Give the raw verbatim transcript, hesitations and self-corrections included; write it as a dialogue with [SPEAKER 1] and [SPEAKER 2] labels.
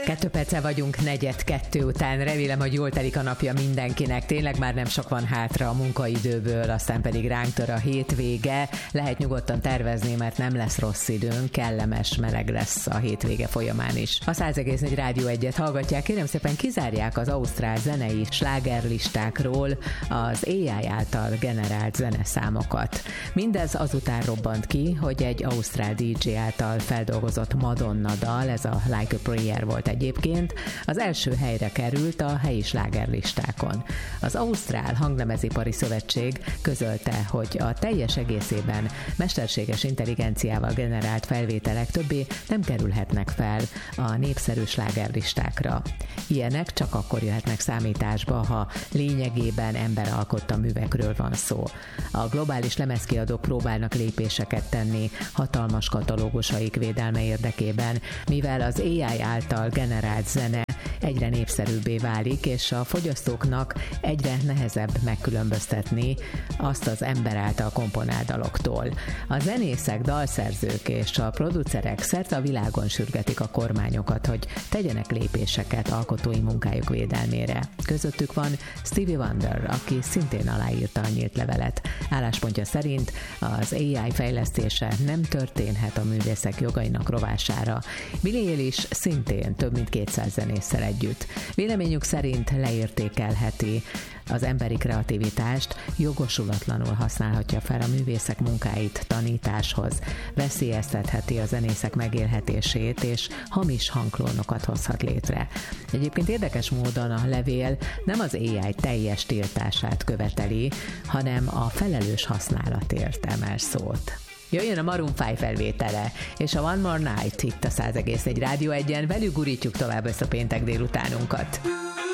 [SPEAKER 1] Kettő perccel vagyunk negyed kettő után, remélem, hogy jól telik a napja mindenkinek, tényleg már nem sok van hátra a munkaidőből, aztán pedig ránk tör a hétvége, lehet nyugodtan tervezni, mert nem lesz rossz időnk, kellemes, meleg lesz a hétvége folyamán is. A száz egész négy Rádió egyet hallgatják, kérem szépen kizárják az ausztrál zenei slágerlistákról az á i által generált zeneszámokat. Mindez azután robbant ki, hogy egy ausztrál dé dzsé által feldolgozott Madonna dal, ez a Like a Prayer volt egyébként, az első helyre került a helyi slágerlistákon. Az Ausztrál Hanglemezipari Szövetség közölte, hogy a teljes egészében mesterséges intelligenciával generált felvételek többé nem kerülhetnek fel a népszerű slágerlistákra. Ilyenek csak akkor jöhetnek számításba, ha lényegében emberalkotta művekről van szó. A globális lemezkiadók próbálnak lépéseket tenni hatalmas katalógusaik védelme érdekében, mivel az á i által generált zene egyre népszerűbbé válik, és a fogyasztóknak egyre nehezebb megkülönböztetni azt az ember által komponált daloktól. A zenészek, dalszerzők és a producerek szerte a világon sürgetik a kormányokat, hogy tegyenek lépéseket alkotói munkájuk védelmére. Közöttük van Stevie Wonder, aki szintén aláírta a nyílt levelet. Álláspontja szerint az á i fejlesztése nem történhet a művészek jogainak rovására. Billie Eilish szintén több mint kétszáz zenésszel együtt. Véleményük szerint leértékelheti az emberi kreativitást, jogosulatlanul használhatja fel a művészek munkáit tanításhoz, veszélyeztetheti a zenészek megélhetését, és hamis hangklónokat hozhat létre. Egyébként érdekes módon a levél nem az á i teljes tiltását követeli, hanem a felelős használatért emel szót. Jöjjön a Maroon öt felvétele, és a One More Night itt a száz egész négy Rádió egyen, velük gurítjuk tovább ezt a péntek délutánunkat.